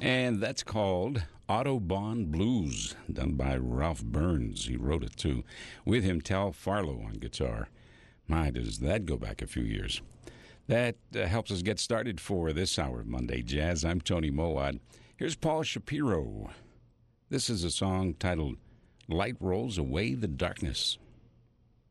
And that's called Autobahn Blues, done by Ralph Burns. He wrote it too. With him, Tal Farlow on guitar. My, does that go back a few years. That helps us get started for this hour of Monday Jazz. I'm Tony Mowat. Here's Paul Shapiro. This is a song titled Light Rolls Away the Darkness.